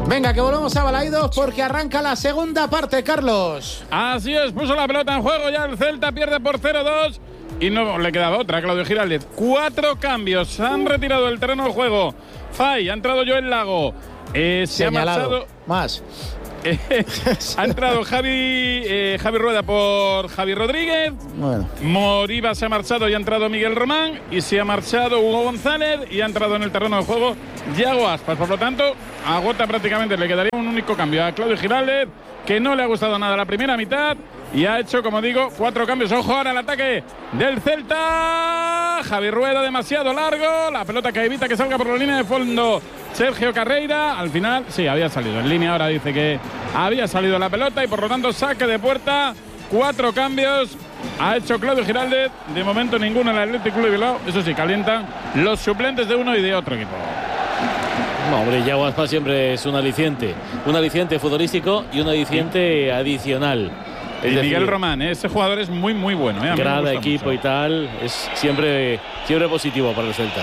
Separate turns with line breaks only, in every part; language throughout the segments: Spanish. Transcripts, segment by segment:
Venga, que volvemos a Balaidos porque arranca la segunda parte, Carlos.
Así es, puso la pelota en juego ya el Celta, pierde por 0-2 y no le quedaba otra a Claudio Giraldez. 4 cambios, han retirado del terreno de juego. Fay, ha entrado Joel Lago, se ha marchado
más.
Ha entrado Javi Rueda por Javi Rodríguez.
Bueno.
Moriba se ha marchado y ha entrado Miguel Román. Y se ha marchado Hugo González y ha entrado en el terreno de juego Yago Aspas. Por lo tanto, a Gota prácticamente le quedaría un único cambio a Claudio Giraldez, que no le ha gustado nada la primera mitad y ha hecho, como digo, 4 cambios. Ojo ahora el ataque del Celta. Javi Rueda demasiado largo, la pelota que evita que salga por la línea de fondo Sergio Carreira. Al final sí, había salido en línea, ahora dice que había salido la pelota y por lo tanto saque de puerta. 4 cambios ha hecho Claudio Giraldez, de momento ninguno en el Athletic Club de Bilbao. Eso sí, calientan los suplentes de uno y de otro equipo.
No, hombre, Yago Aspas siempre es un aliciente futbolístico y un aliciente adicional.
Y Miguel Román, ese jugador es muy muy bueno.
Grada, equipo mucho. Y tal, es siempre positivo para el Celta.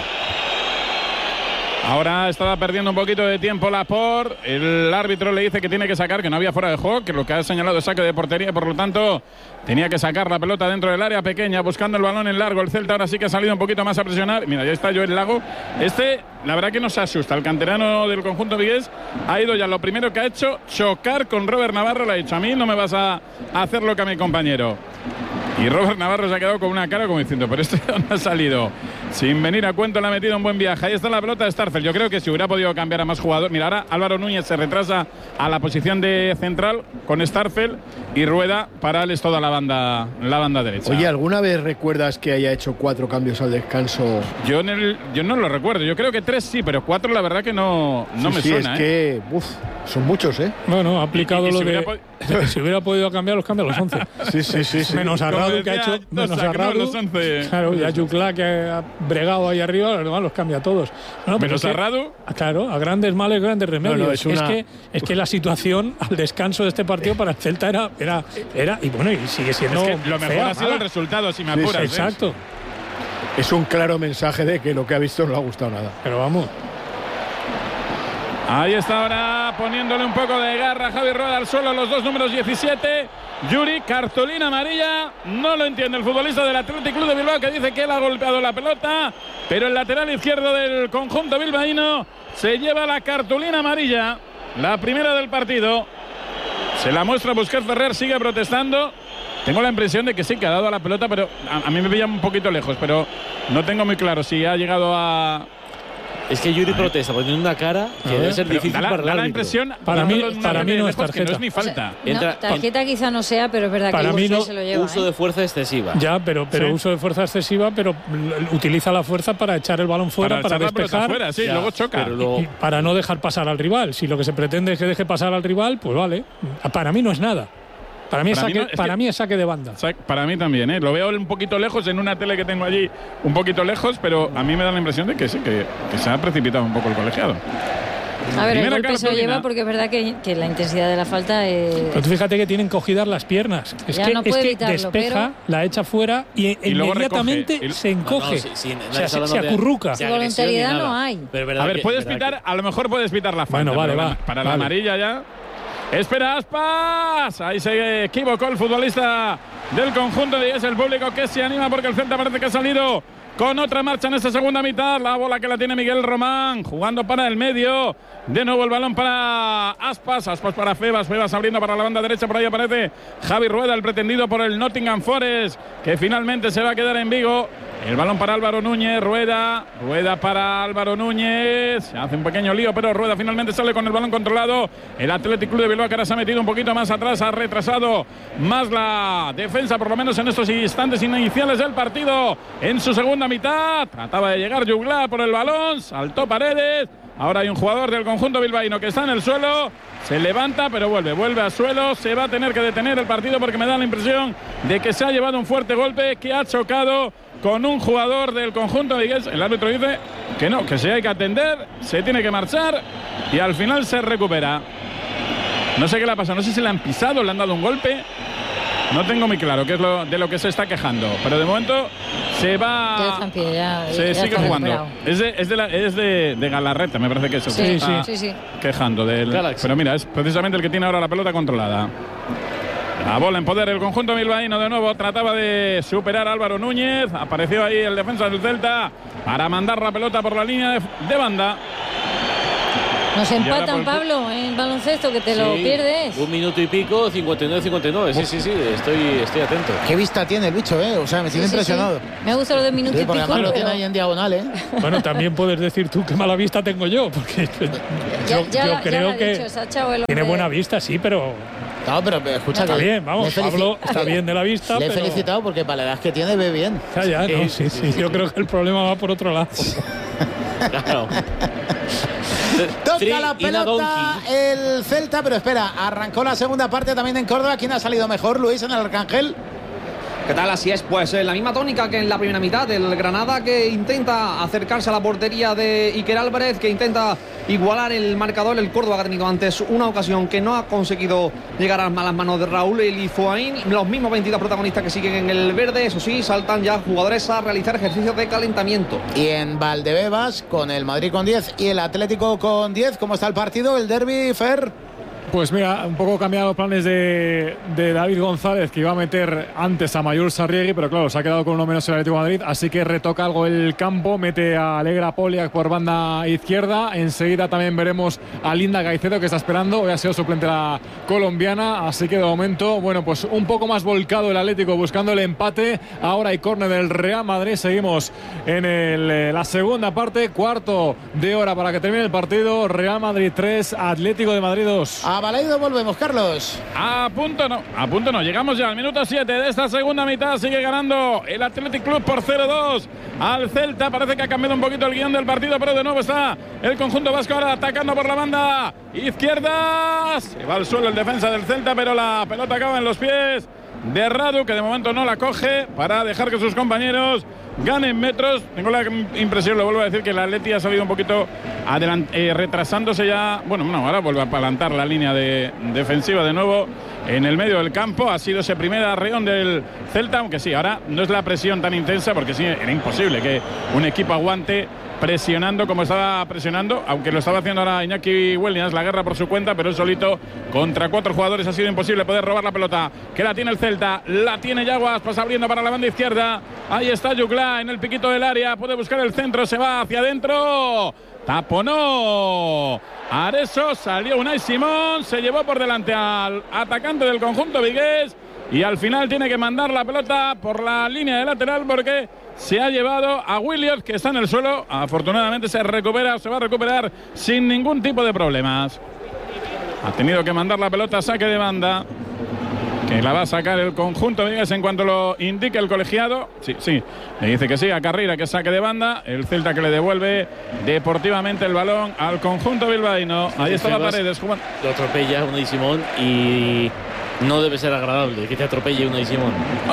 Ahora estaba perdiendo un poquito de tiempo Laporte. El árbitro le dice que tiene que sacar, que no había fuera de juego, que lo que ha señalado es saque de portería, por lo tanto tenía que sacar la pelota dentro del área pequeña, buscando el balón en largo. El Celta ahora sí que ha salido un poquito más a presionar. Mira, ya está Joel Lago. La verdad que no se asusta. El canterano del conjunto vigués ha ido ya, lo primero que ha hecho, chocar con Robert Navarro. Le ha dicho: a mí no me vas a hacer lo que a mi compañero. Y Robert Navarro se ha quedado con una cara como diciendo: pero este no ha salido sin venir a cuento, le ha metido un buen viaje. Ahí está la pelota de Starfel. Yo creo que si hubiera podido cambiar a más jugadores. Mira, ahora Álvaro Núñez se retrasa a la posición de central con Starfel y Rueda para darles toda la banda derecha.
Oye, ¿alguna vez recuerdas que haya hecho 4 cambios al descanso?
Yo no lo recuerdo. Yo creo que 3 sí, pero 4 la verdad que no me suena.
Es que son muchos, ¿eh?
Bueno, ha aplicado lo de si hubiera podido cambiar, los cambia a los 11.
Sí.
Menos a Radu, que ha hecho. Menos a Radu.
Los 11.
Claro, y a Juclá, que ha bregado ahí arriba, los cambia a todos. No,
menos a Radu.
Claro, a grandes males, grandes remedios. Es que la situación al descanso de este partido para el Celta era y bueno, y sigue siendo.
Es que lo mejor ha sido el resultado, si me apuras.
Exacto.
Es un claro mensaje de que lo que ha visto no le ha gustado nada.
Pero vamos.
Ahí está ahora poniéndole un poco de garra Javi Rueda al suelo, los 2 números 17. Yuri, cartulina amarilla. No lo entiende el futbolista del Athletic Club de Bilbao, que dice que él ha golpeado la pelota, pero el lateral izquierdo del conjunto bilbaíno se lleva la cartulina amarilla, la primera del partido. Se la muestra Busquets. Ferrer, sigue protestando. Tengo la impresión de que sí, que ha dado a la pelota, pero a mí me veía un poquito lejos, pero no tengo muy claro si ha llegado a...
Es que Yuri protesta poniendo una cara que debe ser difícil para el árbitro.
Da la impresión,
para mí no es tarjeta.
Que no es ni falta.
O sea, tarjeta quizá no sea, pero es verdad
para
que
mí no,
se lo lleva.
Uso de fuerza excesiva.
Ya, pero uso de fuerza excesiva, pero utiliza la fuerza para echar el balón fuera, para despejar.
Fuera, sí, luego choca.
Y para no dejar pasar al rival. Si lo que se pretende es que deje pasar al rival, pues vale. Para mí no es nada. Para mí es saque de banda.
Para mí también, ¿eh? Lo veo un poquito lejos en una tele que tengo allí, un poquito lejos, pero a mí me da la impresión de que sí, que se ha precipitado un poco el colegiado.
A ver, el golpe se lo lleva porque es verdad que la intensidad de la falta es...
Pero tú fíjate que tienen cogidas las piernas. Es que despeja, pero... la echa fuera y inmediatamente se encoge. Se acurruca.
Voluntariedad no hay.
A ver, puedes pitar, a lo mejor puedes pitar la falta.
Bueno, vale.
Para la amarilla ya... Espera Aspas, ahí se equivocó el futbolista del conjunto y es el público que se anima porque el Celta parece que ha salido con otra marcha en esta segunda mitad. La bola que la tiene Miguel Román, jugando para el medio. De nuevo el balón para Aspas para Febas abriendo para la banda derecha. Por ahí aparece Javi Rueda, el pretendido por el Nottingham Forest, que finalmente se va a quedar en Vigo. El balón para Álvaro Núñez, Rueda para Álvaro Núñez. Se hace un pequeño lío, pero Rueda finalmente sale con el balón controlado. El Athletic Club de Bilbao, que ahora se ha metido un poquito más atrás, ha retrasado más la defensa, por lo menos en estos instantes iniciales del partido. En su segunda mitad, trataba de llegar Juglar por el balón, saltó Paredes. Ahora hay un jugador del conjunto bilbaíno que está en el suelo, se levanta pero vuelve al suelo. Se va a tener que detener el partido porque me da la impresión de que se ha llevado un fuerte golpe, que ha chocado con un jugador del conjunto vigués. El árbitro dice que no, que se hay que atender, se tiene que marchar y al final se recupera. No sé qué le ha pasado, no sé si le han pisado, le han dado un golpe. No tengo muy claro qué es de lo que se está quejando, pero de momento se va. Se sigue jugando. Es de Galarreta, me parece que eso.
Sí.
Quejando del.
Galaxy.
Pero mira, es precisamente el que tiene ahora la pelota controlada. La bola en poder el conjunto bilbaíno de nuevo. Trataba de superar a Álvaro Núñez. Apareció ahí el defensa del Celta para mandar la pelota por la línea de banda.
Nos empatan, Pablo, en baloncesto, que te lo pierdes.
1 minuto y pico, 59-59. Sí, estoy atento.
Qué vista tiene el bicho, O sea, me tiene impresionado.
Sí. Me ha gustado lo de minuto y pico.
Además lo tiene ahí en diagonal,
Bueno, también puedes decir tú qué mala vista tengo yo, porque yo creo que tiene buena vista, sí, pero...
No, pero escucha,
está bien, vamos, Pablo está bien de la vista.
Le he felicitado porque para la edad que tiene ve bien.
Sí. Yo creo que el problema va por otro lado.
Claro.
Toca la pelota el Celta, pero espera, arrancó la segunda parte también en Córdoba. ¿Quién ha salido mejor, Luis, en el Arcángel?
¿Qué tal? Así es, pues la misma tónica que en la primera mitad, el Granada que intenta acercarse a la portería de Iker Álvarez, que intenta igualar el marcador. El Córdoba que ha tenido antes una ocasión que no ha conseguido llegar a las manos de Raúl Elizoaín. Los mismos 22 protagonistas que siguen en el verde, eso sí, saltan ya jugadores a realizar ejercicios de calentamiento.
Y en Valdebebas, con el Madrid con 10 y el Atlético con 10, ¿cómo está el partido? El derbi, Fer.
Pues mira, un poco cambiado los planes de David González, que iba a meter antes a Mayur Sarriegui, pero claro, se ha quedado con uno menos el Atlético de Madrid, así que retoca algo el campo, mete a Alegra Poliak por banda izquierda. Enseguida también veremos a Linda Caicedo, que está esperando, hoy ha sido suplente la colombiana, así que de momento, bueno, pues un poco más volcado el Atlético buscando el empate. Ahora hay córner del Real Madrid, seguimos en la segunda parte, cuarto de hora para que termine el partido. Real Madrid 3, Atlético de Madrid 2.
A Balaido volvemos, Carlos.
A punto no. Llegamos ya al minuto 7 de esta segunda mitad. Sigue ganando el Athletic Club por 0-2 al Celta. Parece que ha cambiado un poquito el guión del partido, pero de nuevo está el conjunto vasco ahora atacando por la banda izquierda. Se va al suelo el defensa del Celta, pero la pelota acaba en los pies de Radu, que de momento no la coge para dejar que sus compañeros ganen metros. Tengo la impresión, lo vuelvo a decir, que el Atleti ha salido un poquito retrasándose ya. Bueno, no, ahora vuelve a apalantar la línea defensiva de nuevo en el medio del campo. Ha sido ese primer arreón del Celta, aunque sí, ahora no es la presión tan intensa, porque sí, era imposible que un equipo aguante presionando como estaba presionando, aunque lo estaba haciendo ahora Iñaki Williams, la guerra por su cuenta, pero él solito contra 4 jugadores ha sido imposible poder robar la pelota, que la tiene el Celta, la tiene Yaguas, pasa abriendo para la banda izquierda, ahí está Yuclá en el piquito del área, puede buscar el centro, se va hacia adentro, taponó Areso, salió Unai Simón, se llevó por delante al atacante del conjunto vigués y al final tiene que mandar la pelota por la línea de lateral porque se ha llevado a Williams, que está en el suelo. Afortunadamente se va a recuperar sin ningún tipo de problemas. Ha tenido que mandar la pelota a saque de banda, que la va a sacar el conjunto vigués en cuanto lo indique el colegiado. Sí, le dice que sí a Carrera, que saque de banda. El Celta que le devuelve deportivamente el balón al conjunto bilbaíno. Ahí está la Paredes jugando.
Lo atropella Unai Simón y no debe ser agradable que te atropelle Unai Simón.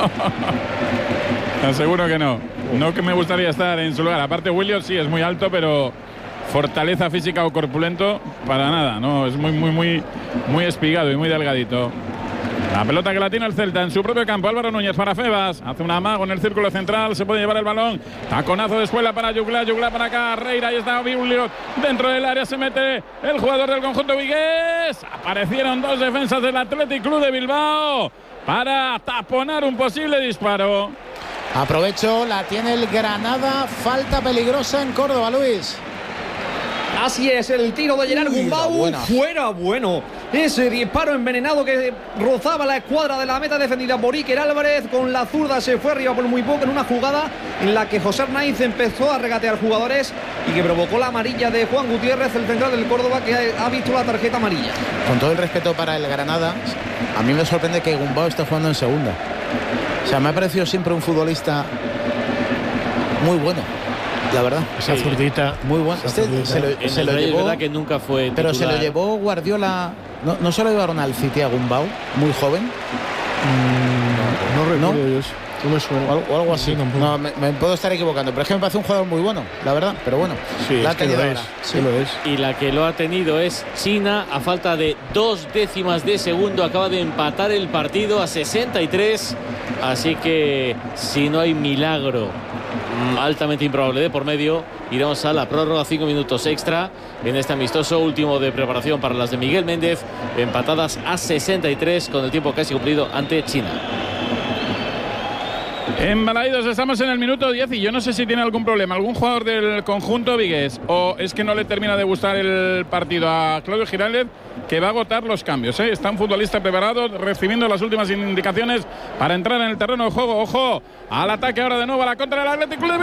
Te aseguro que no. No, que me gustaría estar en su lugar. Aparte, Williams sí es muy alto, pero fortaleza física o corpulento para nada, ¿no? Es muy espigado y muy delgadito. La pelota que la tiene el Celta en su propio campo. Álvaro Núñez para Febas. Hace un amago en el círculo central. Se puede llevar el balón. Taconazo de escuela para Yuclá. Yuclá para Carreira. Ahí está Biulio. Dentro del área se mete el jugador del conjunto vigués. Aparecieron 2 defensas del Athletic Club de Bilbao para taponar un posible disparo.
Aprovecho, la tiene el Granada. Falta peligrosa en Córdoba, Luis.
Así es, el tiro de Gerard Gumbau fuera bueno. Ese disparo envenenado que rozaba la escuadra de la meta defendida por Iker Álvarez. Con la zurda se fue arriba por muy poco en una jugada en la que José Arnaiz empezó a regatear jugadores y que provocó la amarilla de Juan Gutiérrez, el central del Córdoba, que ha visto la tarjeta amarilla.
Con todo el respeto para el Granada, a mí me sorprende que Gumbau esté jugando en segunda. O sea, me ha parecido siempre un futbolista muy bueno, la verdad.
Esa zurdita
muy buena. Se lo llevó,
verdad que nunca fue titular.
Pero se lo llevó Guardiola. No se lo llevaron al City a Gumbau, muy joven.
No recuerdo yo eso. No me suena.
O algo así. No, me puedo estar equivocando, pero es que me parece un jugador muy bueno, la verdad. Pero bueno,
sí,
la
es que lo es. Sí, lo es.
Y la que lo ha tenido es China, a falta de 2 décimas de segundo. Acaba de empatar el partido a 63. Así que si no hay milagro altamente improbable de por medio, iremos a la prórroga, 5 minutos extra en este amistoso último de preparación para las de Miguel Méndez, empatadas a 63 con el tiempo casi cumplido ante China.
En Balaidos estamos en el minuto 10 y yo no sé si tiene algún problema algún jugador del conjunto vigués, o es que no le termina de gustar el partido a Claudio Giraldez, que va a agotar los cambios, ¿eh? Está un futbolista preparado, recibiendo las últimas indicaciones para entrar en el terreno de juego. Ojo al ataque ahora de nuevo a la contra del Athletic Club de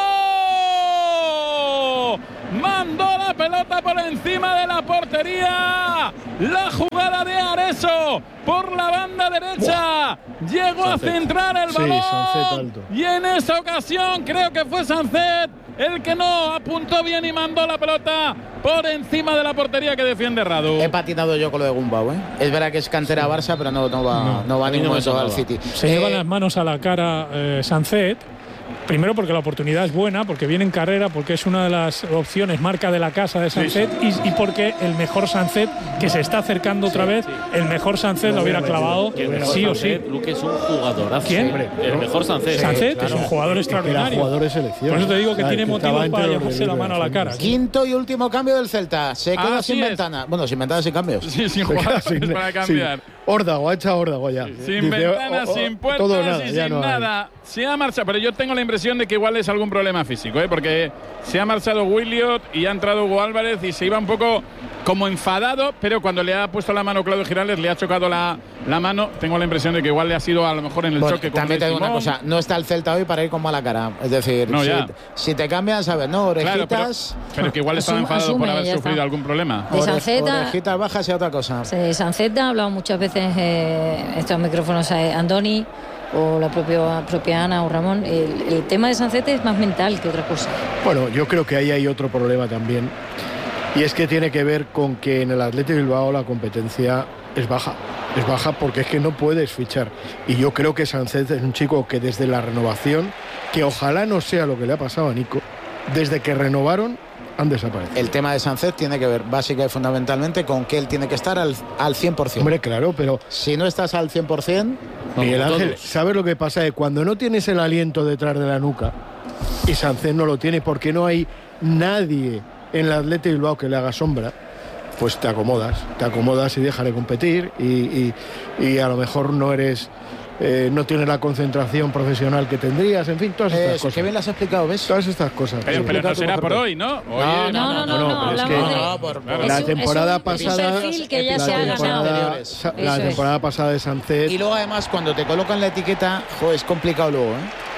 Bilbao. Mandó la pelota por encima de la portería. La jugada de Areso por la banda derecha. Llegó a centrar el balón.
Sancet alto.
Y en esa ocasión creo que fue Sancet el que no apuntó bien y mandó la pelota por encima de la portería que defiende Radu.
He patinado yo con lo de Gumbau, ¿eh? Es verdad que es cantera Barça, pero no va a ningún momento al City.
Se lleva las manos a la cara Sancet. Primero porque la oportunidad es buena, porque viene en carrera, porque es una de las opciones marca de la casa de Sancet, y porque el mejor Sancet, que se está acercando otra vez, el mejor Sancet lo hubiera clavado sí o sí.
Luque es un jugadorazo.
¿Quién?
El mejor Sancet.
Sancet es un jugador extraordinario.
Jugador de selección.
Por eso te digo que tiene motivos para llevarse la mano a la cara.
Quinto y último cambio del Celta. Se queda sin ventana. Bueno, sin ventana, sin cambios.
Sí, sin jugadores para cambiar.
Órdago, ha echado Órdago ya.
Sin ventanas, sin puertas y sin nada. Se ha marchado, pero yo tengo la impresión de que igual es algún problema físico, porque se ha marchado Williot y ha entrado Hugo Álvarez y se iba un poco como enfadado, pero cuando le ha puesto la mano Claudio Giraldez, le ha chocado la mano. Tengo la impresión de que igual le ha sido a lo mejor en el choque.
También te digo una cosa, no está el Celta hoy para ir con mala cara. Es decir, si te cambian, sabes, ¿no? Orejitas.
Claro, pero que igual estaba enfadado por haber sufrido algún problema.
De Sanceta,
orejitas bajas y otra cosa.
Sí, Sanceta ha hablado muchas veces estos micrófonos a Andoni o la propia Ana o Ramón. El tema de Sanceta es más mental que otra cosa.
Bueno, yo creo que ahí hay otro problema también, y es que tiene que ver con que en el Athletic Bilbao la competencia es baja porque es que no puedes fichar, y yo creo que Sancet es un chico que desde la renovación, que ojalá no sea lo que le ha pasado a Nico, desde que renovaron han desaparecido.
El tema de Sancet tiene que ver básica y fundamentalmente con que él tiene que estar al 100%.
Hombre, claro, pero
si no estás al 100%...
Miguel Ángel, ¿sabes lo que pasa? Que cuando no tienes el aliento detrás de la nuca, y Sancet no lo tiene porque no hay nadie en el Athletic Bilbao que le haga sombra, pues te acomodas y dejas de competir, y a lo mejor no eres... no tienes la concentración profesional que tendrías, en fin, todas estas cosas.
Qué bien las has explicado, ¿ves?
Todas estas cosas.
Pero no será por hoy, ¿no?
No,
es que la temporada pasada... La temporada pasada de Sancet...
Y luego además cuando te colocan la etiqueta, es complicado luego,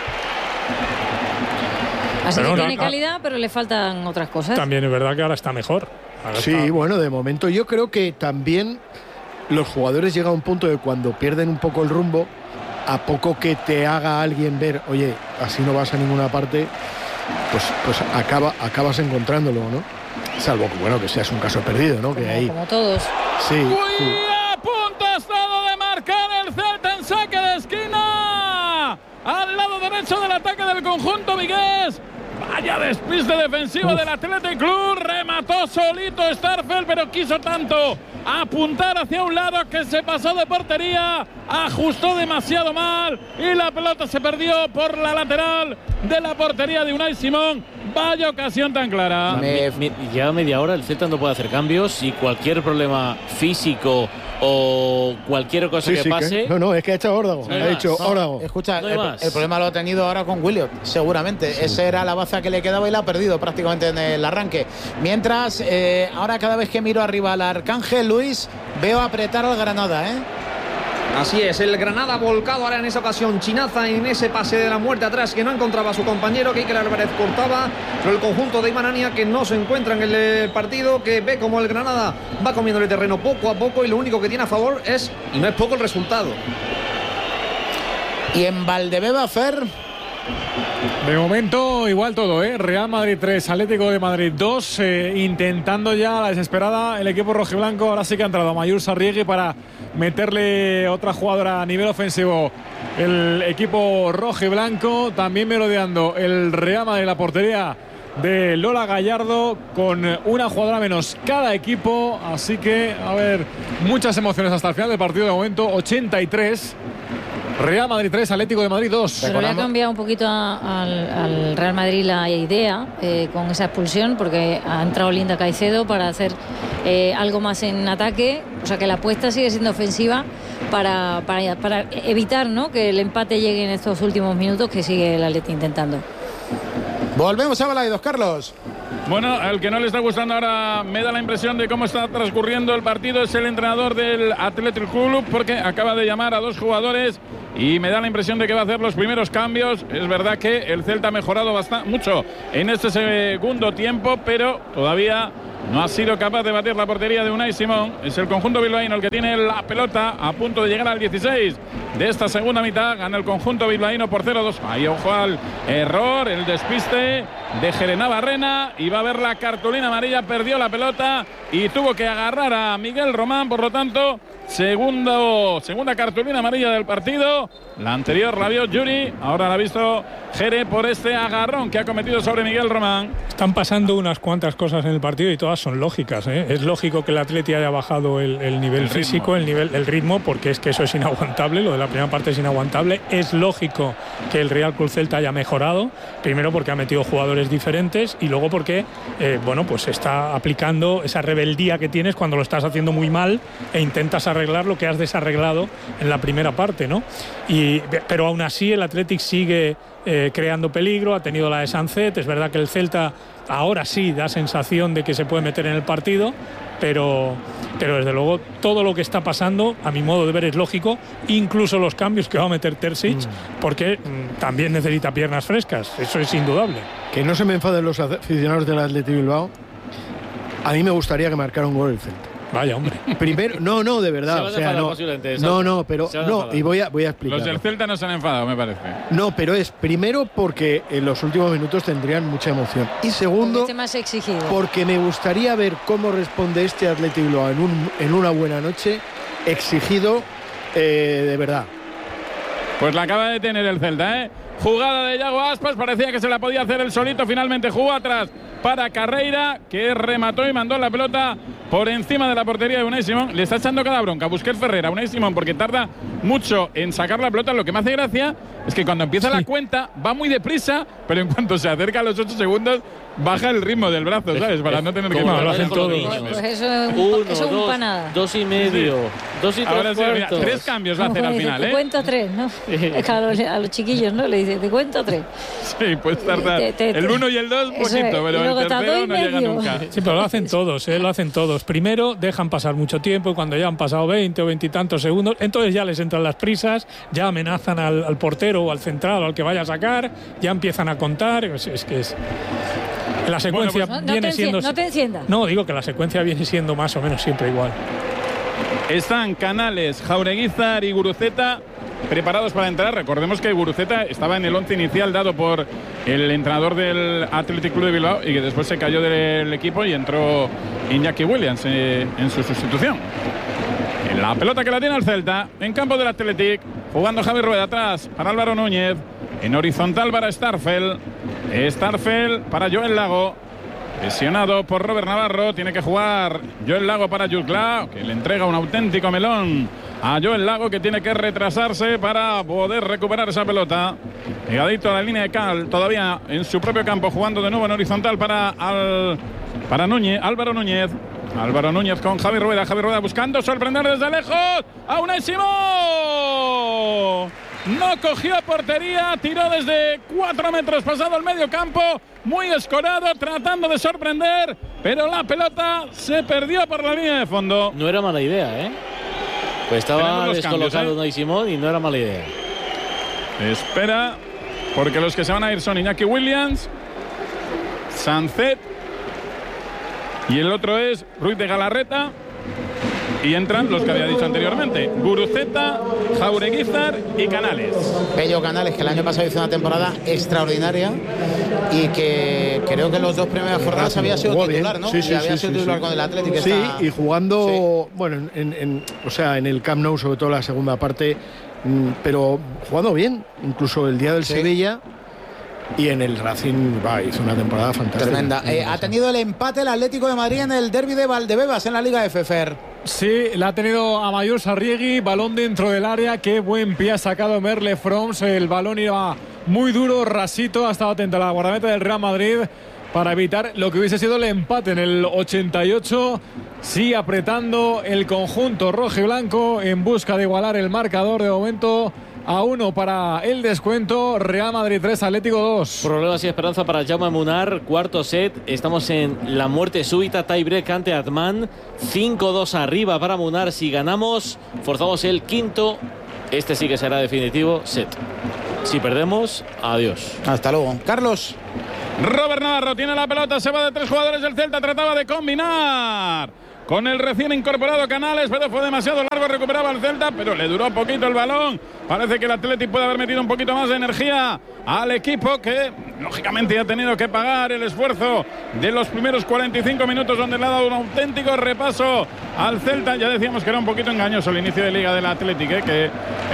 Así que tiene calidad, pero le faltan otras cosas.
También es verdad que ahora está mejor.
Bueno, de momento yo creo que también los jugadores llegan a un punto de cuando pierden un poco el rumbo, a poco que te haga alguien ver, oye, así no vas a ninguna parte, pues acabas encontrándolo, ¿no? Salvo que, bueno, que seas un caso perdido, ¿no? Que ahí,
como todos.
Sí.
A punto ha estado de marcar el Celta en saque de esquina, al lado derecho del ataque del conjunto vigués. Vaya despiste defensivo del Athletic Club. Remató solito Starfelt, pero quiso tanto apuntar hacia un lado que se pasó de portería, ajustó demasiado mal y la pelota se perdió por la lateral de la portería de Unai Simón. Vaya ocasión tan clara.
Ya media hora el Celta no puede hacer cambios, y cualquier problema físico o cualquier cosa que pase...
No, es que ha echado Órdago. Ha dicho Órdago.
Escucha, el problema lo ha tenido ahora con Williot, seguramente. Esa era la baza que le quedaba y la ha perdido prácticamente en el arranque. Mientras, ahora cada vez que miro arriba al Arcángel Luis, veo apretar al Granada,
Así es, el Granada volcado ahora en esa ocasión. Chinaza en ese pase de la muerte atrás que no encontraba a su compañero, que Iker Álvarez cortaba, pero el conjunto de Imanania que no se encuentra en el partido, que ve como el Granada va comiendo el terreno poco a poco, y lo único que tiene a favor es, y no es poco, el resultado.
Y en Valdebeba, Fer...
De momento, igual todo, ¿eh? Real Madrid 3, Atlético de Madrid 2. Intentando ya la desesperada el equipo rojiblanco. Ahora sí que ha entrado Mayur Sarriegui para meterle otra jugadora a nivel ofensivo. El equipo rojiblanco también merodeando el Real Madrid, la portería de Lola Gallardo, con una jugadora menos cada equipo. Así que, a ver, muchas emociones hasta el final del partido. De momento, 83. Real Madrid 3, Atlético de Madrid 2.
Pero le ha cambiado un poquito al Real Madrid la idea con esa expulsión, porque ha entrado Linda Caicedo para hacer algo más en ataque. O sea que la apuesta sigue siendo ofensiva para evitar, ¿no?, que el empate llegue en estos últimos minutos, que sigue el Atleti intentando.
Volvemos a Balaidos, Carlos.
Bueno, al que no le está gustando ahora, me da la impresión de cómo está transcurriendo el partido, es el entrenador del Athletic Club, porque acaba de llamar a 2 jugadores y me da la impresión de que va a hacer los primeros cambios. Es verdad que el Celta ha mejorado mucho en este segundo tiempo, pero todavía no ha sido capaz de batir la portería de Unai Simón. Es el conjunto bilbaíno el que tiene la pelota a punto de llegar al 16 de esta segunda mitad. Gana el conjunto bilbaíno por 0-2. Ahí ojo al error, el despiste de Jerena Barrena, y va a haber la cartulina amarilla. Perdió la pelota y tuvo que agarrar a Miguel Román. Por lo tanto, segunda cartulina amarilla del partido. La anterior la vio Yuri, ahora la ha visto Jere por este agarrón que ha cometido sobre Miguel Román.
Están pasando unas cuantas cosas en el partido y todas son lógicas, ¿eh? Es lógico que el Atleti haya bajado el nivel físico, el ritmo, porque es que eso es inaguantable. Lo de la primera parte es inaguantable. Es lógico que el Real Club Celta haya mejorado, primero porque ha metido jugadores diferentes y luego porque pues está aplicando esa rebeldía que tienes cuando lo estás haciendo muy mal e intentas arreglar lo que has desarreglado en la primera parte, ¿no? Pero aún así el Athletic sigue creando peligro. Ha tenido la de Sancet. Es verdad que el Celta ahora sí da sensación de que se puede meter en el partido, pero desde luego todo lo que está pasando, a mi modo de ver, es lógico, incluso los cambios que va a meter Terzic, porque también necesita piernas frescas. Eso es indudable.
Que no se me enfaden los aficionados del Athletic Bilbao. A mí me gustaría que marcara un gol el Celta.
Vaya, hombre.
Primero, no, de verdad. Y voy a explicar.
Los del Celta no se han enfadado, me parece.
No, pero es primero porque en los últimos minutos tendrían mucha emoción. Y segundo,
más exigido,
porque me gustaría ver cómo responde este Athletic Bilbao en una buena noche, exigido de verdad.
Pues la acaba de tener el Celta, ¿eh? Jugada de Yago Aspas, parecía que se la podía hacer él solito, finalmente jugó atrás para Carreira, que remató y mandó la pelota por encima de la portería de Unai Simón. Le está echando cada bronca a Busquets Ferrer a Unai Simón porque tarda mucho en sacar la pelota. Lo que me hace gracia es que cuando empieza la cuenta va muy deprisa, pero en cuanto se acerca a los 8 segundos baja el ritmo del brazo, ¿sabes? Para no tener que...
Lo hacen todos.
Pues eso es un panada.
2 y medio, 2 y 3
Ahora sí, mira,
cuartos.
3 cambios va a hacer al final,
Te cuento 3, ¿no? Es que a los chiquillos, ¿no? Le dice, te cuento 3.
Sí, pues tardar. El 1 y el 2 poquito, pero el tercero no llega nunca.
Sí, pero lo hacen todos, lo hacen todos. Primero dejan pasar mucho tiempo y cuando ya han pasado 20 o 20 y tantos segundos, entonces ya les entran las prisas, ya amenazan al portero o al central o al que vaya a sacar, ya empiezan a contar. Es que es... La secuencia viene siendo...
No te enciendas.
No, digo que la secuencia viene siendo más o menos siempre igual.
Están Canales, Jaureguizar y Guruceta preparados para entrar. Recordemos que Guruceta estaba en el 11 inicial dado por el entrenador del Athletic Club de Bilbao y que después se cayó del equipo y entró Iñaki Williams en su sustitución. La pelota que la tiene el Celta en campo del Athletic, jugando Javi Rueda atrás para Álvaro Núñez, en horizontal para Starfel para Joel Lago, presionado por Robert Navarro. Tiene que jugar Joel Lago para Jutgla, que le entrega un auténtico melón a Joel Lago, que tiene que retrasarse para poder recuperar esa pelota. Pegadito a la línea de cal, todavía en su propio campo, jugando de nuevo en horizontal para Núñez, Álvaro Núñez. Álvaro Núñez con Javi Rueda buscando sorprender desde lejos a Unai Simón. No cogió portería, tiró desde 4 metros pasado el medio campo, muy escorado, tratando de sorprender, pero la pelota se perdió por la línea de fondo.
No era mala idea, ¿eh? Pues estaba descolocado Unai Simón y no era mala idea.
Espera, porque los que se van a ir son Iñaki Williams, Sancet y el otro es Ruiz de Galarreta. Y entran los que había dicho anteriormente: Guruceta, Jaureguizar y Canales.
Pello Canales, que el año pasado hizo una temporada extraordinaria y que creo que en los 2 primeras jornadas había sido titular, ¿no?
Sí,
y había sido titular con el Atlético.
Sí, y jugando, bueno, o sea, en el Camp Nou, sobre todo la segunda parte, pero jugando bien, incluso el día del Sevilla. Y en el Racing hizo una temporada fantástica.
Tremenda. Ha tenido el empate el Atlético de Madrid en el derbi de Valdebebas en la Liga F, Fer.
Sí, la ha tenido Amayur Sarriegui, balón dentro del área, qué buen pie ha sacado Merle Froms, el balón iba muy duro, rasito, ha estado atento a la guardameta del Real Madrid para evitar lo que hubiese sido el empate en el 88. Sigue apretando el conjunto rojo y blanco en busca de igualar el marcador. De momento a 1 para el descuento. Real Madrid 3, Atlético 2.
Problemas y esperanza para Jaume Munar. Cuarto set. Estamos en la muerte súbita. Tiebreak ante Atman. 5-2 arriba para Munar. Si ganamos, forzamos el quinto. Este sí que será definitivo set. Si perdemos, adiós.
Hasta luego. Carlos.
Robert Navarro tiene la pelota. Se va de 3 jugadores del Celta. Trataba de combinar con el recién incorporado Canales, pero fue demasiado largo, recuperaba el Celta, pero le duró poquito el balón. Parece que el Athletic puede haber metido un poquito más de energía al equipo, que lógicamente ha tenido que pagar el esfuerzo de los primeros 45 minutos, donde le ha dado un auténtico repaso al Celta. Ya decíamos que era un poquito engañoso el inicio de liga del Athletic, que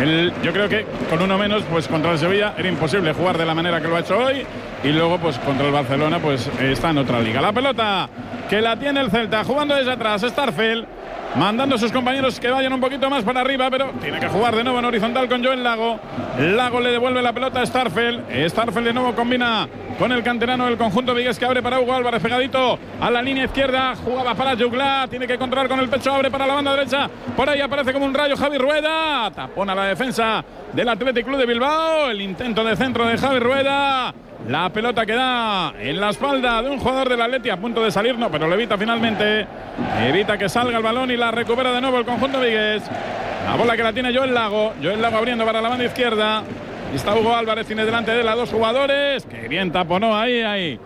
yo creo que con uno menos, pues contra el Sevilla era imposible jugar de la manera que lo ha hecho hoy, y luego pues contra el Barcelona pues está en otra liga. La pelota que la tiene el Celta, jugando desde atrás, Starfel, mandando a sus compañeros que vayan un poquito más para arriba, pero tiene que jugar de nuevo en horizontal con Joel Lago. Lago le devuelve la pelota a Starfel. Starfel de nuevo combina con el canterano del conjunto vigués, que abre para Hugo Álvarez, pegadito a la línea izquierda. Jugaba para Jugla, tiene que controlar con el pecho, abre para la banda derecha. Por ahí aparece como un rayo Javi Rueda. Tapona la defensa del Athletic Club de Bilbao. El intento de centro de Javi Rueda. La pelota queda en la espalda de un jugador del Atleti, a punto de salir, no, pero lo evita finalmente. Evita que salga el balón y la recupera de nuevo el conjunto vigués. La bola que la tiene Joel Lago. Joel Lago abriendo para la banda izquierda. Está Hugo Álvarez, tiene delante de él a 2 jugadores. Que bien taponó ahí.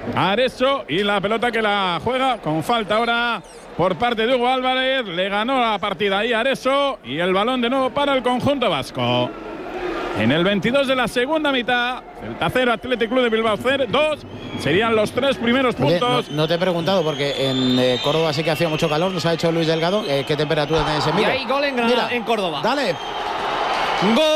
Areso, y la pelota que la juega con falta ahora por parte de Hugo Álvarez. Le ganó la partida ahí Areso, y el balón de nuevo para el conjunto vasco. En el 22 de la segunda mitad, Celta 0, Athletic Club de Bilbao 2, serían los 3 primeros puntos.
No te he preguntado, porque en Córdoba sí que hacía mucho calor, nos ha hecho Luis Delgado. ¿Qué temperatura tiene ese?
Y hay gol en Córdoba.
Dale.
Gol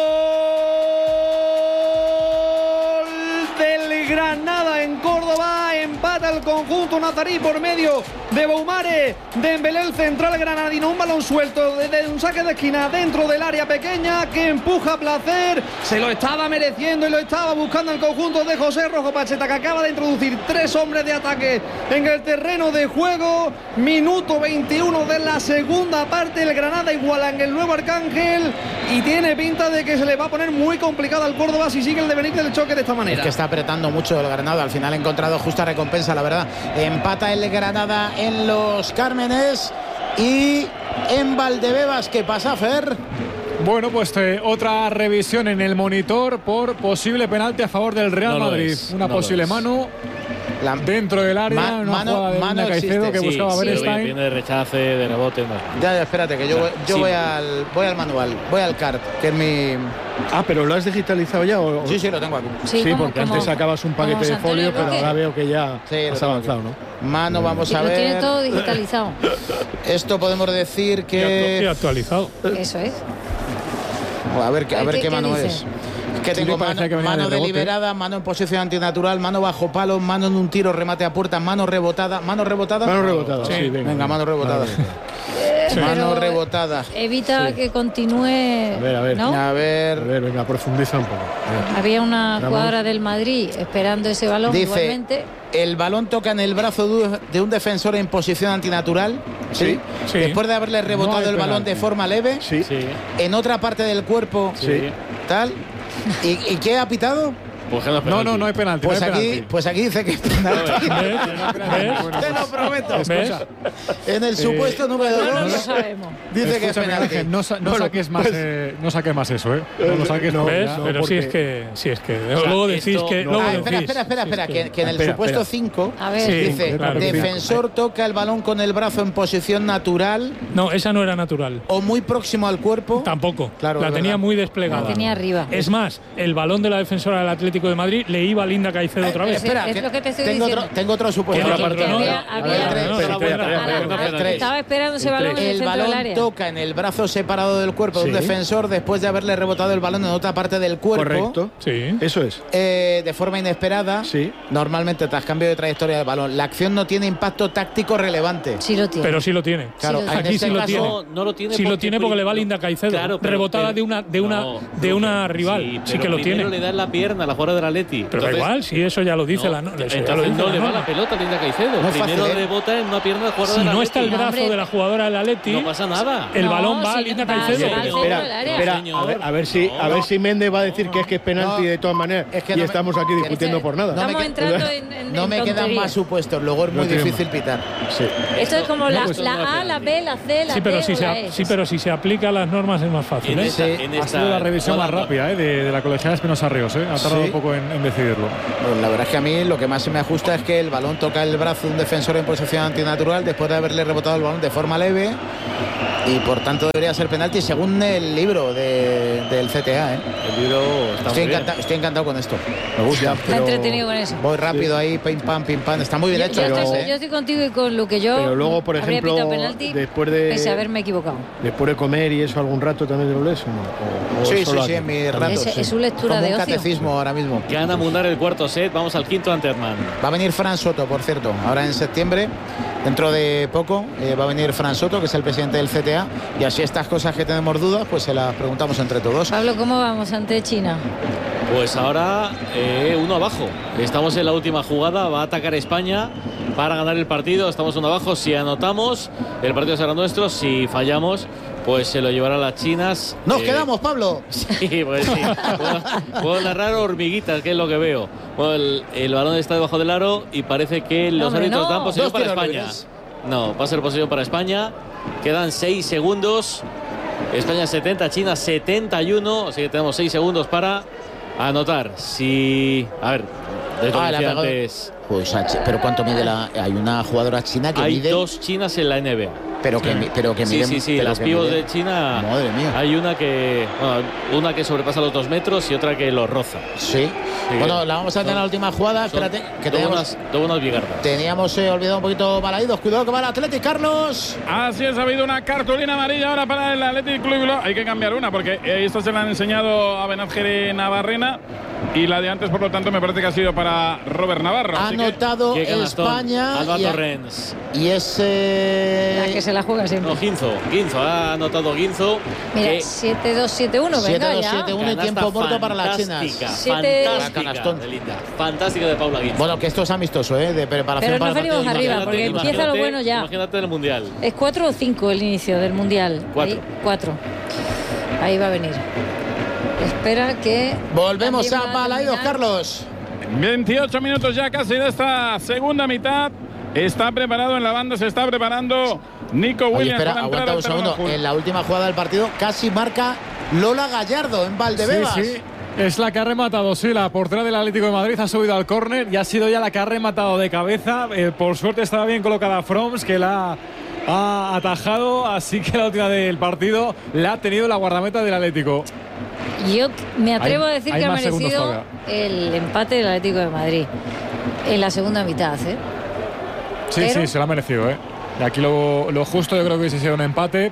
del Granada en Córdoba. Empata el conjunto nazarí por medio de Boumare. Dembélé, el central granadino. Un balón suelto desde un saque de esquina dentro del área pequeña, que empuja a placer. Se lo estaba mereciendo y lo estaba buscando el conjunto de José Rojo Pacheta, que acaba de introducir 3 hombres de ataque en el terreno de juego. Minuto 21 de la segunda parte. El Granada iguala en el Nuevo Arcángel, y tiene pinta de que se le va a poner muy complicado al Córdoba si sigue el devenir del choque de esta manera.
Es que está apretando mucho el Granada. Al final ha encontrado justa recompensa, la verdad. Empata el Granada en Los Cármenes. Y en Valdebebas, ¿qué pasa, Fer?
Bueno, pues otra revisión en el monitor por posible penalti a favor del Real Madrid. Una posible mano dentro del área, una jugada de Mina Caicedo que buscaba Berenstein.
Viene de rechace, de rebote.
Ya, espérate, que yo voy al manual, voy al CART, que es mi...
Ah, ¿pero lo has digitalizado ya?
Sí, lo tengo aquí.
Sí, porque antes sacabas un paquete de folio, pero ahora veo que ya has avanzado, ¿no?
Mano, vamos a ver.
Lo tiene todo digitalizado.
Esto podemos decir que...
Y actualizado.
Eso es.
A ver qué mano es. Que tengo mano deliberada, mano en posición antinatural, mano bajo palo, mano en un tiro, remate a puerta, mano rebotada. ¿Mano rebotada?
Mano rebotada, sí.
Venga, mano rebotada. Mano rebotada.
Evita que continúe.
A ver.
¿no?
A ver,
venga, profundiza un poco.
Había una jugadora del Madrid esperando ese balón.
Dice,
igualmente.
el balón toca en el brazo de un defensor en posición antinatural.
Sí.
Después de haberle rebotado el balón de forma leve.
Sí.
En otra parte del cuerpo.
Sí.
Tal. ¿Y qué ha pitado?
Pues que no es
No,
penalti.
no hay penalti.
Pues
no hay
aquí,
penalti.
pues aquí dice que es penalti.
¿Ves?
Te lo prometo.
¿Ves?
En el supuesto número
No lo
2
sabemos.
dice que es
Escúchame,
penalti.
Ángel, no saques más, no saques más eso, ¿eh? No lo saques.
No,
¿Ves?
ya.
Pero
porque-
sí es que luego decís
esto-
que.
no.
luego
Espera,
decís.
espera, que en el
Espera,
supuesto
espera.
5
A ver.
Sí,
dice,
claro.
defensor toca el balón con el brazo en posición natural
No, esa no era natural.
o muy próximo al cuerpo.
Tampoco.
Claro,
la
es
tenía
verdad.
muy desplegada.
La tenía arriba.
Es más, el balón de la defensora del Atlético de Madrid le iba a Linda Caicedo otra vez.
Espera,
Es lo que te estoy
tengo
diciendo.
tengo otro supuesto.
Que
Que
aparte no,
había-
a ver,
había-
tres.
no,
Espera,
tres.
Estaba esperando ese balón en el
El
centro del
balón
área.
toca en el brazo separado del cuerpo de un
Sí.
defensor después de haberle rebotado el balón en otra parte del cuerpo.
Correcto.
Sí.
Eso es.
De forma inesperada,
Sí.
normalmente tras cambio de trayectoria del balón. La acción no tiene impacto táctico relevante.
Sí lo tiene.
Pero sí lo tiene.
Claro,
Sí lo
en
Aquí
este
sí lo
caso-
tiene.
No lo tiene.
Sí lo tiene porque le va a Linda Caicedo.
Claro, pero-
Rebotada
pero-
de una rival. Sí
pero
que lo
primero
tiene.
le da en la pierna a la jugadora del Atleti.
Pero da igual, si eso ya lo dice la norma.
Entonces no le va la pelota a Linda Caicedo.
No es
Primero
fácil, ¿eh?
rebota en una pierna de jugadora
Si
del
no está el
Atleti.
brazo
hombre.
de la jugadora del Atleti,
No pasa nada.
el
No,
balón va a
si
Linda
va-
Caicedo.
va al centro
Espera,
del área.
espera,
Señor.
a ver si Mendes va a decir que es penalti
No,
de todas maneras.
es que
y
no me-
estamos aquí discutiendo por nada.
No me
Estamos
que-
entrando en
No me quedan
tonterías.
más supuestos, luego es
No
muy
tiene
difícil pitar.
Sí.
Esto es como la,
pues
la
no es
A, la
penalti.
B, la C, la
Sí,
D
pero
o la E.
pero si se aplica las normas es más fácil.
En
¿eh?
esta,
Sí,
en
Ha
esta
sido la revisión más
jugada-
rápida de la colegiada Espinosa Ríos. Ha tardado
Sí.
un poco en decidirlo.
Pues la verdad es que a mí lo que más se me ajusta es que el balón toca el brazo de un defensor en posición antinatural después de haberle rebotado el balón de forma leve y por tanto debería ser penalti según el libro del CTA.
El libro está muy bien.
Estoy encantado con esto. Me gusta.
Está entretenido con eso.
Voy rápido ahí, pim pam, está muy bien hecho.
Yo
además,
estoy contigo y con lo que yo
Pero luego, por
habría
ejemplo,
pitado penalti
después de-
pese a haberme equivocado.
Después de comer y eso algún rato también te lo lees, ¿o no? O
Sí,
solo
sí,
aquí.
en mis ratos.
Es-
sí.
es su lectura
Como
de
un
ocio.
catecismo ahora mismo.
Gana Munar el cuarto set. Vamos al quinto ante Herman.
Va a venir Fran Soto, por cierto, ahora en septiembre, dentro de poco, va a venir Fran Soto, que es el presidente del CTA, y así estas cosas que tenemos dudas, pues se las preguntamos entre todos.
Pablo, ¿cómo vamos ante China?
Pues ahora uno abajo. Estamos en la última jugada. Va a atacar España para ganar el partido. Estamos uno abajo. Si anotamos, el partido será nuestro. Si fallamos, pues se lo llevarán las chinas.
Nos quedamos, Pablo.
Sí, pues sí. Puedo narrar hormiguitas, que es lo que veo. Bueno, el balón está debajo del aro y parece que los
Hombre,
árbitros
no.
dan posesión
Dos
para
tiros
España.
libres.
No, va a ser posesión para España. Quedan 6 segundos. España 70, China 71. Así que tenemos 6 segundos para anotar. Si. A ver, de como
Ah, la
decía
pegó.
antes,
Pues, pero ¿cuánto mide la...? Hay una jugadora china que
hay
mide...
2 chinas en la NBA.
Pero que
Sí,
mide...
sí, sí.
pero
Las
que
pibos
mide-
de China.
Madre mía.
Hay una que. Bueno, una que sobrepasa los 2 metros y otra que los roza.
Sí. Bueno, la vamos a tener en la última jugada. Espérate, que
unas bigardas.
teníamos olvidado un poquito Balaídos. Cuidado que va el Athletic, Carlos.
Así es, ha habido una cartulina amarilla ahora para el Athletic Club Bilbao. Hay que cambiar una porque esta se la han enseñado a Benazger Navarrena y la de antes, por lo tanto, me parece que ha sido para Robert Navarro.
Ha
Así que-
anotado
Qué canastón.
España
Alba
y,
Torrens.
y es...
La que se la juega siempre.
No, Guinzo. Ha anotado Guinzo.
Mira,
que
7-2-7-1, venga
7-2-7-1
ya.
y
canasta
tiempo muerto para las chinas.
fantástica,
Siete-
Fantástica,
Canastón.
de Linda. Fantástica de Paula Guinzo.
Bueno, que esto es amistoso, de preparación
Pero no
para el
venimos
partido.
arriba, porque empieza lo bueno ya.
Imagínate el Mundial.
¿Es 4 o 5 el inicio del Mundial?
4.
4. Ahí va a venir. Espera que...
Volvemos
también
a
va
Balaídos,
terminar.
Carlos.
28 minutos ya casi de esta segunda mitad. Está preparado en la banda, se está preparando Nico
Oye,
Williams
espera,
para entrar
aguanta
al
un
terreno
segundo.
de juego.
En la última jugada del partido casi marca Lola Gallardo en Valdebebas.
Sí, sí. Es la que ha rematado, sí, la portera del Atlético de Madrid ha subido al córner y ha sido ya la que ha rematado de cabeza. Por suerte estaba bien colocada Froms, que la ha atajado, así que la última del partido la ha tenido la guardameta del Atlético.
Yo me atrevo a decir
hay
que ha
más segundos
merecido
todavía.
el empate del Atlético de Madrid en la segunda mitad, ¿eh?
Sí,
Pero-
sí, se lo ha merecido, ¿eh? Y aquí lo justo yo creo que hubiese sido un empate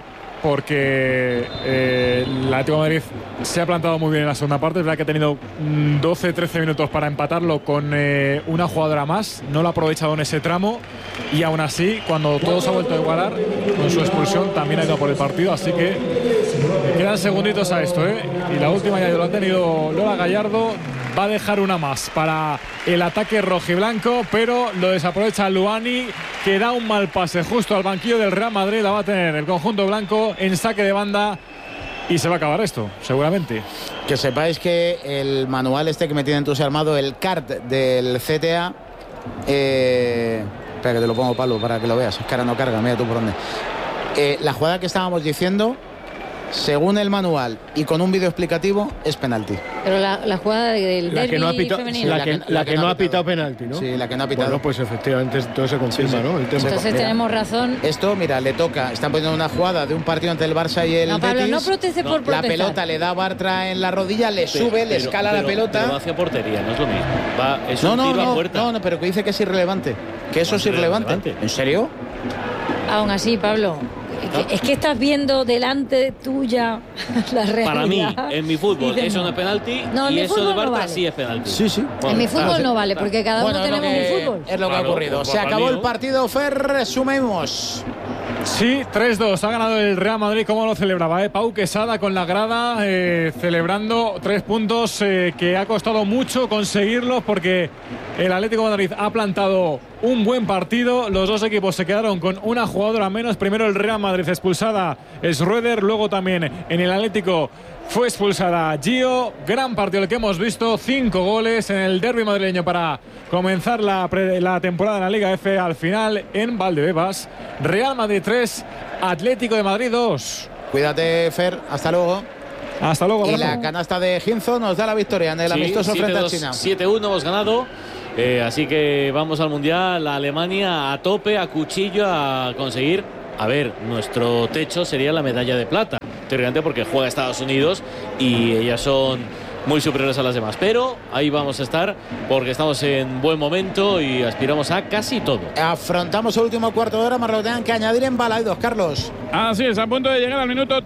porque el Atlético de Madrid se ha plantado muy bien en la segunda parte. Es verdad que ha tenido 12-13 minutos para empatarlo con una jugadora más. No lo ha aprovechado en ese tramo y aún así, cuando todo se ha vuelto a igualar, con su expulsión también ha ido por el partido. Así que quedan segunditos a esto, ¿eh? Y la última ya lo ha tenido Lola Gallardo. Va a dejar una más para el ataque rojiblanco, pero lo desaprovecha Luani, que da un mal pase justo al banquillo del Real Madrid. La va a tener el conjunto blanco en saque de banda y se va a acabar esto, seguramente.
Que sepáis que el manual este que me tiene entusiasmado, el CART del CTA, espera que te lo pongo, Pablo, para que lo veas, es que ahora no carga, mira tú por dónde. La jugada que estábamos diciendo, según el manual y con un vídeo explicativo, es penalti.
Pero la jugada del
La que no ha
derbi
pitado,
femenino.
la que no ha pitado penalti, ¿no?
Sí, la que no ha pitado.
Bueno, pues efectivamente todo se confirma, ¿no? El tema.
Entonces
Mira.
tenemos razón.
Esto, mira, le toca, están poniendo una jugada de un partido entre el Barça y el
No, Pablo,
Betis.
no proteste por
La
protestar.
pelota le da a Bartra en la rodilla, le sube, le escala la pelota.
Pero va hacia portería, no es lo mismo. Es
No,
un
no,
tiro a
no,
puerta.
no, pero que dice que es irrelevante. Que eso es irrelevante. ¿En serio?
Aún así, Pablo, es que estás viendo delante tuya la realidad.
Para mí, en mi fútbol,
Dices,
eso no es penalti
No, en
y
mi
eso
fútbol
de
no
Bartra
vale.
sí es penalti.
Sí, sí.
En mi fútbol
claro,
no vale, porque cada uno
Bueno, es lo
tenemos un
que-
fútbol.
Es lo que ha
Claro,
ocurrido.
pues
Se
para
acabó
mí,
el
¿no?
partido, Fer, resumimos.
Sí, 3-2. Ha ganado el Real Madrid. ¿Cómo lo celebraba? Pau Quesada con la grada, celebrando 3 puntos que ha costado mucho conseguirlos porque el Atlético de Madrid ha plantado un buen partido. Los dos equipos se quedaron con una jugadora menos. Primero el Real Madrid expulsada Schroeder, luego también en el Atlético fue expulsada Gio. Gran partido el que hemos visto, 5 goles en el derbi madrileño para comenzar la temporada en la Liga F. Al final en Valdebebas, Real Madrid 3, Atlético de Madrid 2.
Cuídate, Fer, hasta luego.
Hasta luego.
Y
abrazo.
la canasta de Ginzo nos da la victoria en el amistoso frente a China.
7-1 hemos ganado. Así que vamos al Mundial, a Alemania a tope, a cuchillo, a conseguir. A ver, nuestro techo sería la medalla de plata, teóricamente porque juega Estados Unidos y ellas son muy superiores a las demás. Pero ahí vamos a estar porque estamos en buen momento y aspiramos a casi todo.
Afrontamos el último cuarto de hora, más lo tengan que añadir en Balaidos, Carlos.
Así es, a punto de llegar al minuto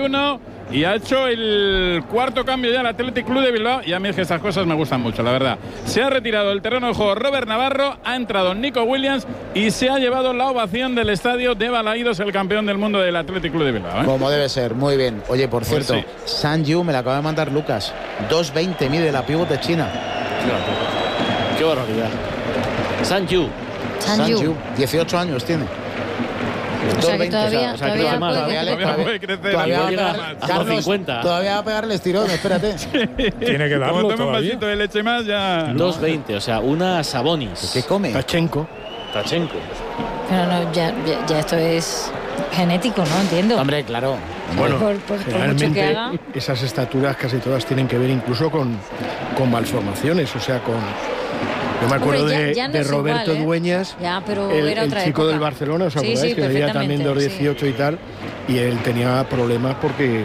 31 y ha hecho el cuarto cambio ya el Athletic Club de Bilbao y a mí es que estas cosas me gustan mucho, la verdad. Se ha retirado del terreno de juego Robert Navarro, ha entrado Nico Williams y se ha llevado la ovación del estadio de Balaidos, el campeón del mundo del Athletic Club de Bilbao.
Como debe ser, muy bien. Oye, por
Pues
cierto,
sí.
San Yu me la acaba de mandar Lucas. 2.20 mide la pívot de China.
Qué barbaridad. San Yu.
San Yu.
18 años tiene.
O sea que
2.20,
todavía,
o sea,
todavía
crece más,
puede-
todavía le-
Todavía puede crecer.
todavía va a
Llega
pegar-
a
Carlos,
50.
todavía va a pegarle estirón, espérate.
Tiene que darlo
Como tome un
todavía.
vasito de leche más, ya.
2.20, o sea, una Sabonis.
¿Qué come?
Tachenko.
Tachenko.
Pero no, ya esto es genético, ¿no? Entiendo.
Hombre, claro.
Bueno,
por mucho que
realmente
haga.
esas estaturas casi todas tienen que ver incluso con malformaciones, o sea, con... Yo me acuerdo
Hombre, ya no
de
es
Roberto
igual, ¿eh?
Dueñas,
Ya, pero
el
era otra
chico
época.
del Barcelona, ¿os
Sí,
acordáis?
sí,
Que medía también
perfectamente,
2,18 y tal, y él tenía problemas porque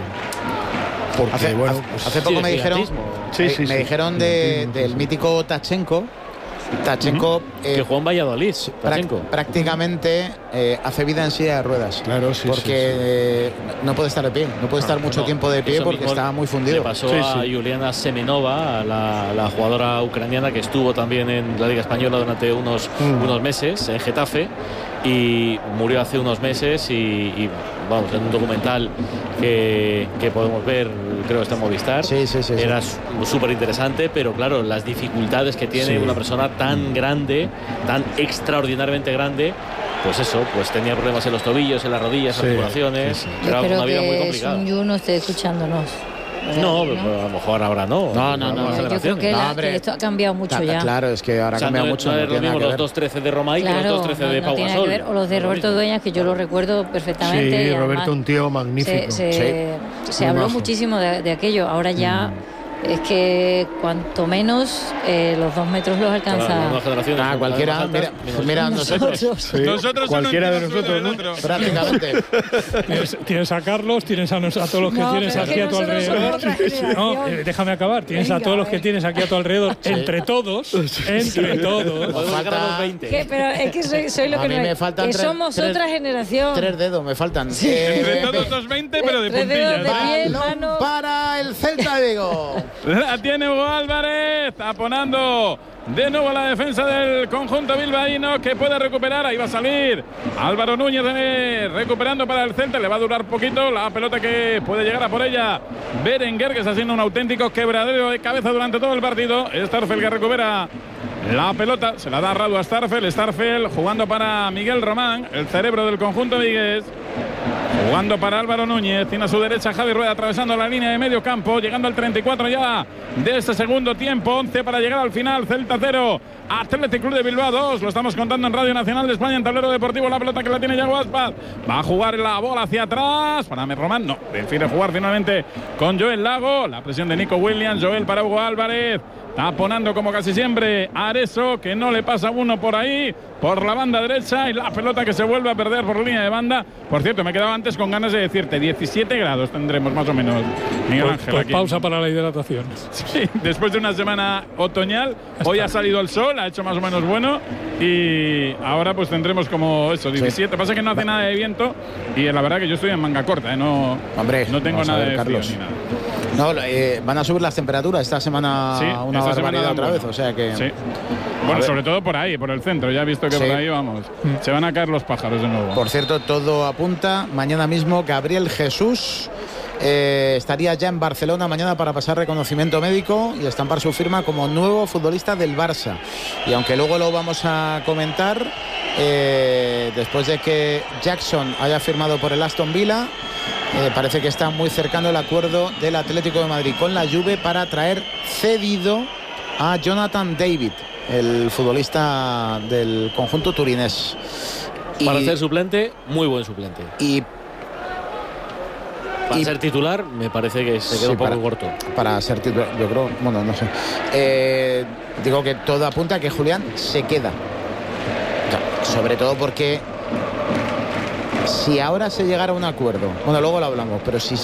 bueno, pues,
Hace poco
Sí,
me
de
dijeron,
gigantismo.
me dijeron del mítico Tachenko. Tachenko
Que jugó en Valladolid. Tachenko.
prácticamente hace vida en silla de ruedas.
Claro, sí,
porque no puede estar de pie, no puede estar mucho
No,
tiempo de pie
eso
porque
mismo
está muy
Le
fundido.
pasó
Sí,
a
sí.
Juliana Semenova, a la jugadora ucraniana que estuvo también en la Liga Española durante unos meses en Getafe y murió hace unos meses y vamos, en un documental que podemos ver, creo que está en Movistar.
Sí.
Era súper interesante, pero claro, las dificultades que tiene una persona tan grande, tan extraordinariamente grande, pues eso, pues tenía problemas en los tobillos, en las rodillas,
Sí,
articulaciones.
sí, sí.
Yo
Era
espero
una vida muy
que
complicada.
Sun Yu no esté escuchándonos.
No, pero a lo mejor ahora no.
No,
Nuevas
Yo creo
generaciones.
que,
No, hombre.
que esto ha cambiado mucho ya.
Claro, es que ahora
O sea,
ha cambiado
no,
mucho.
no
no
es lo
tiene
mismo
nada
los
que ver.
2-13 de Romay que
Claro,
los 2-13 de
no
Pau
tiene
Gasol.
que ver. O los de Roberto Dueñas, que yo lo recuerdo perfectamente.
sí,
y además
Roberto, un tío magnífico.
se
Muy
habló
majo.
muchísimo de aquello. Ahora ya es que cuanto menos los 2 metros los
Claro, las
alcanza.
nuevas generaciones,
Ah,
con
cualquiera,
las
mira,
altas, menos.
mira nosotros.
Sí,
Nosotros
cualquiera
uno
de
encima
nosotros,
del
¿no?
otro.
Prácticamente.
Tienes a Carlos, tienes a todos los que
No,
tienes
pero es
aquí
que
a tu
nosotros somos
alrededor.
otra generación.
No, déjame acabar. Tienes a
Venga,
todos los
a
que
ver.
tienes aquí a tu alrededor. Entre todos.
Podemos sacar a los 20.
¿Qué? Pero es que soy lo
A
que
mí
no
me
es.
faltan
Que
tres-
somos
tres-
otra generación.
3 dedos me faltan.
Entre todos 2-20, pero de
3 dedos
puntillas.
de pie,
Balón
mano.
para el Celta de Vigo.
La tiene Hugo Álvarez, taponando de nuevo la defensa del conjunto bilbaíno que puede recuperar. Ahí va a salir Álvaro Núñez recuperando para el Celta. Le va a durar poquito la pelota que puede llegar a por ella Berenguer, que está haciendo un auténtico quebradero de cabeza durante todo el partido. Starfel que recupera la pelota, se la da Radu a Starfel. Starfel jugando para Miguel Román, el cerebro del conjunto vigués. Jugando para Álvaro Núñez, tiene a su derecha Javi Rueda atravesando la línea de medio campo, llegando al 34 ya de este segundo tiempo, 11 para llegar al final. Celta 0, Athletic Club de Bilbao 2, lo estamos contando en Radio Nacional de España, en Tablero Deportivo, la pelota que la tiene Yago Aspas, va a jugar la bola hacia atrás, para Román, no, prefiere jugar finalmente con Joel Lago, la presión de Nico Williams, Joel para Hugo Álvarez, taponando como casi siempre Areso, que no le pasa uno por ahí, por la banda derecha, y la pelota que se vuelve a perder por línea de banda. Por cierto, me quedaba antes con ganas de decirte, 17 grados tendremos más o menos, Miguel Ángel.
Pues
aquí.
Pausa para la hidratación.
Sí, después de una semana otoñal, hoy ha salido el sol, ha hecho más o menos bueno, y ahora pues tendremos como eso, 17. Sí. Pasa que no hace nada de viento, y la verdad que yo estoy en manga corta, no,
hombre,
no tengo nada de frío ni nada.
No, van a subir las temperaturas esta semana,
sí,
una
esta
barbaridad
semana
otra vez, o sea que...
Sí. Bueno, sobre todo por ahí, por el centro, ya he visto que
sí.
Por ahí vamos, se van a caer los pájaros de nuevo.
Por cierto, todo apunta, mañana mismo Gabriel Jesús estaría ya en Barcelona mañana para pasar reconocimiento médico y estampar su firma como nuevo futbolista del Barça. Y aunque luego lo vamos a comentar, después de que Jackson haya firmado por el Aston Villa, parece que está muy cercano el acuerdo del Atlético de Madrid con la Juve para traer cedido a Jonathan David, el futbolista del conjunto turinés.
Para ser suplente, muy buen suplente.
Y
para ser titular, me parece que se queda un poco corto.
Para ser titular, yo creo, bueno, no sé. Digo que todo apunta a que Julián se queda. Sobre todo porque si ahora se llegara a un acuerdo, bueno, luego lo hablamos, pero si